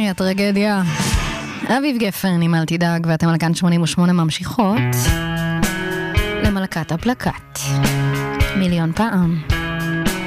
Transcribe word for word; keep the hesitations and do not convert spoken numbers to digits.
מהי הטרגדיה? אביב גפן עם אל תדאג, ואתם על כאן שמונים ושמונה ממשיכות למלכת הפלקט מיליון פעם.